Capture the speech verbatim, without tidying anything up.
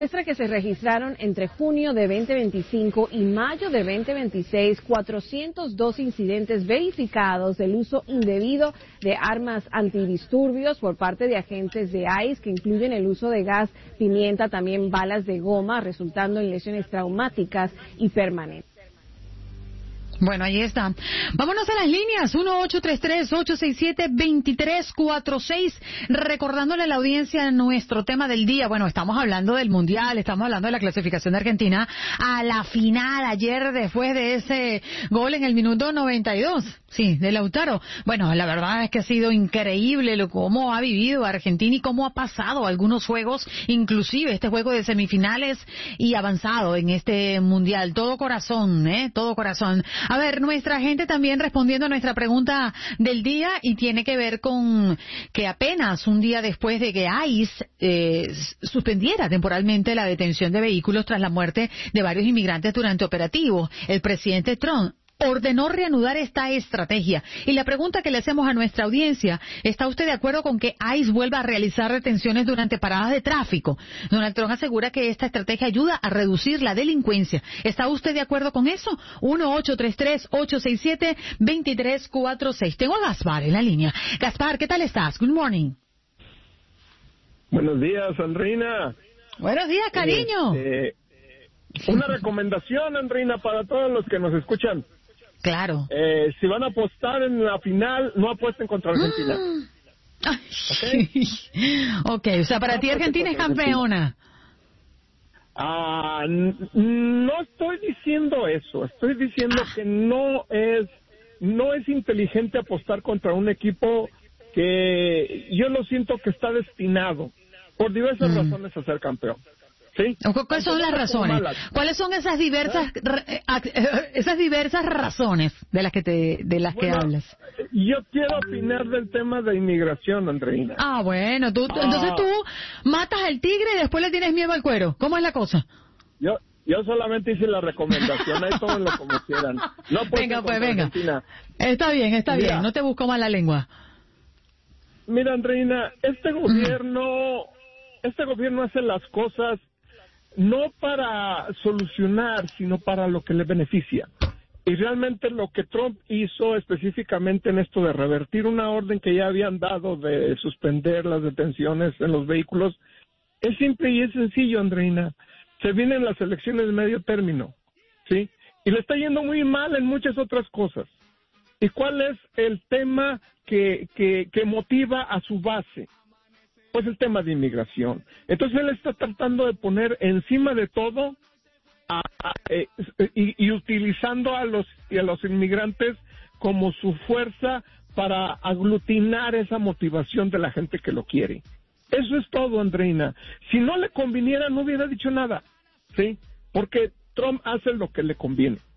Muestra que se registraron entre junio de veinte veinticinco y mayo de veinte veintiséis cuatrocientos dos incidentes verificados del uso indebido de armas antidisturbios por parte de agentes de ICE, que incluyen el uso de gas pimienta, también balas de goma, resultando en lesiones traumáticas y permanentes. Bueno, ahí está. Vámonos a las líneas, uno ocho tres tres, ocho seis siete, dos tres cuatro seis. Recordándole a la audiencia nuestro tema del día. Bueno, estamos hablando del Mundial, estamos hablando de la clasificación de Argentina a la final ayer después de ese gol en el minuto noventa y dos. Sí, de Lautaro. Bueno, la verdad es que ha sido increíble lo cómo ha vivido Argentina y cómo ha pasado algunos juegos, inclusive este juego de semifinales y avanzado en este Mundial. Todo corazón, ¿eh? Todo corazón. A ver, nuestra gente también respondiendo a nuestra pregunta del día y tiene que ver con que apenas un día después de que ICE eh, suspendiera temporalmente la detención de vehículos tras la muerte de varios inmigrantes durante operativos, el presidente Trump ordenó reanudar esta estrategia. Y la pregunta que le hacemos a nuestra audiencia, ¿está usted de acuerdo con que ICE vuelva a realizar detenciones durante paradas de tráfico? Donald Trump asegura que esta estrategia ayuda a reducir la delincuencia. ¿Está usted de acuerdo con eso? uno ocho tres tres, ocho seis siete, dos tres cuatro seis. Tengo a Gaspar en la línea. Gaspar, ¿qué tal estás? Good morning. Buenos días, Andreina. Buenos días, cariño. Eh, eh, una recomendación, Andreina, para todos los que nos escuchan. Claro. Eh, si van a apostar en la final, no apuesten contra Argentina. ¿Okay? Ok, o sea, para no ti Argentina es campeona. Ah, no estoy diciendo eso. Estoy diciendo ah. que no es no es inteligente apostar contra un equipo que yo lo siento que está destinado por diversas mm. razones a ser campeón. ¿Sí? ¿Cuáles son las razones? ¿Cuáles son esas diversas ¿Eh? esas diversas razones de las que te de las bueno, que hablas? Yo quiero opinar del tema de inmigración, Andreina. Ah, bueno, tú, ah. entonces tú matas al tigre y después le tienes miedo al cuero. ¿Cómo es la cosa? Yo yo solamente hice la recomendación, ahí todos lo como quieran. No venga, pues venga. Argentina. Está bien, está Mira, bien, no te busco mal la lengua. Mira, Andreina, este gobierno mm. este gobierno hace las cosas no para solucionar, sino para lo que le beneficia. Y realmente lo que Trump hizo específicamente en esto de revertir una orden que ya habían dado de suspender las detenciones en los vehículos, es simple y es sencillo, Andreina. Se vienen las elecciones de medio término, ¿sí? Y le está yendo muy mal en muchas otras cosas. ¿Y cuál es el tema que, que, que motiva a su base? Pues el tema de inmigración. Entonces él está tratando de poner encima de todo a, a, eh, y, y utilizando a los y a los inmigrantes como su fuerza para aglutinar esa motivación de la gente que lo quiere. Eso es todo, Andreina. Si no le conviniera, no hubiera dicho nada, ¿sí? Porque Trump hace lo que le conviene.